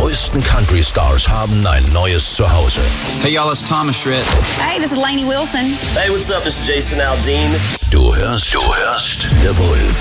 größten Country-Stars haben ein neues Zuhause. Hey y'all, it's Thomas Schritt. Hey, this is Lainey Wilson. Hey, what's up? This is Jason Aldean. Du hörst The Wolf.